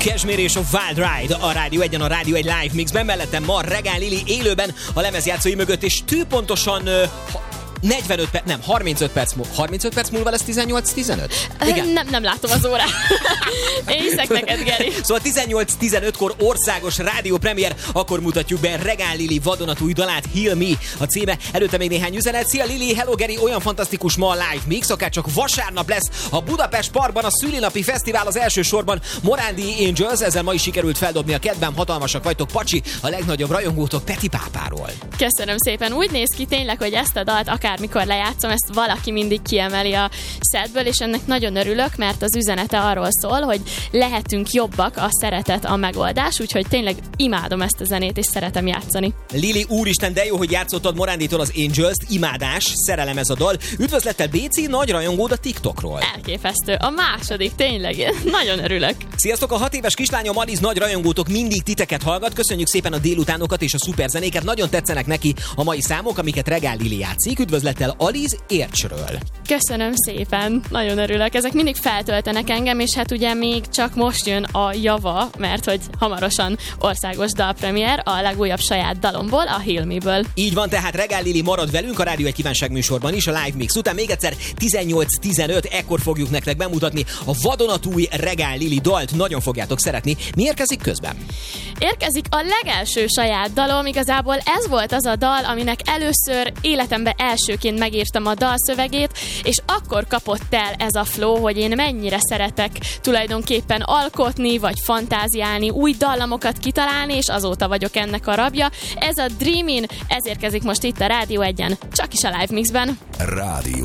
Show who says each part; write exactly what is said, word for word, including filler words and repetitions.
Speaker 1: Cashmere és a Wild Ride a Rádió egyen, a Rádió egy Live Mixben, mellettem ma Regál Lili élőben a lemezjátszói mögött, és tűpontosan uh, negyvenöt perc, nem, harmincöt perc múlva, harmincöt perc múlva lesz tizennyolc tizenöt?
Speaker 2: Igen. Nem, nem látom az órát. Én hiszek neked, Geri.
Speaker 1: Szóval tizennyolc tizenötkor országos rádiópremiér, akkor mutatjuk be Regál Lili vadonatúj dalát, Heal Me a címe. Előtte még néhány üzenet. Szia Lili, hello Geri, olyan fantasztikus ma a Live Mix, akár csak vasárnap lesz a Budapest Parkban a szülinapi fesztivál, az első sorban Morandi Angels, ezzel ma is sikerült feldobni a kedvem, hatalmasak vagytok, Pacsi, a legnagyobb rajongótok Peti pápáról.
Speaker 2: Köszönöm szépen, úgy néz ki tényleg, hogy ezt a dalt akármikor lejátszom, ezt valaki mindig kiemeli a setből, és ennek nagyon örülök, mert az üzenete arról szól, hogy lehetünk jobbak, a szeretet a megoldás, úgyhogy tényleg imádom ezt a zenét, és szeretem játszani.
Speaker 1: Lili, úristen, de jó, hogy játszottad Moranditól az Angels-t, imádás, szerelem ez a dal. Üdvözlettel Béci, nagy rajongód a TikTokról.
Speaker 2: Elképesztő, a második, tényleg, nagyon örülök.
Speaker 1: Sziasztok, a hat éves kislányom Aliz nagy rajongótok, mindig titeket hallgat, köszönjük szépen a délutánokat és a szuperzenéket, nagyon tetszenek neki a mai számok, amiket Regál Lili játszik. Üdvözlettel Aliz Ércsről.
Speaker 2: Köszönöm szépen, nagyon örülök. Ezek mindig feltöltenek engem, és hát ugye még csak most jön a java, mert hogy hamarosan országos dalpremiér a legújabb saját dalomból, a Heal Me-ből.
Speaker 1: Így van, tehát Regál Lili marad velünk a Rádió egy kívánság műsorban is, a Live Mix után. Még egyszer tizennyolc tizenöt, ekkor fogjuk nektek bemutatni a vadonatúj Regál Lili dalt, nagyon fogjátok szeretni. Mi érkezik közben?
Speaker 2: Érkezik a legelső saját dalom, igazából ez volt az a dal, aminek először életemben elsőként megírtam a dalszövegét, és akkor kapott el ez a flow, hogy én mennyire szeretek tulajdonképpen alkotni, vagy fantáziálni, új dallamokat kitalálni, és azóta vagyok ennek a rabja. Ez a Dreamin, ez érkezik most itt a Rádió egyen, csak is a Live Mixben.
Speaker 3: Rádió